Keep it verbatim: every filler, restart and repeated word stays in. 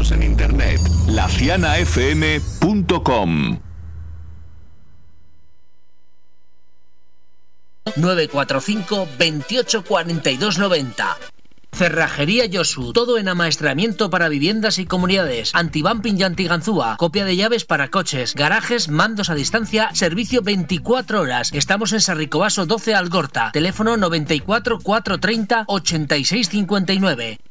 Síguenos en internet, la ciana f m punto com. nueve cuatro cinco, veintiocho, cuarenta y dos, noventa. Cerrajería Yosu, todo en amaestramiento para viviendas y comunidades, antibumping y antiganzúa, copia de llaves para coches, garajes, mandos a distancia, servicio veinticuatro horas. Estamos en Sarricobaso doce Algorta, teléfono noventa y cuatro, cuatrocientos treinta, ochenta y seis cincuenta y nueve.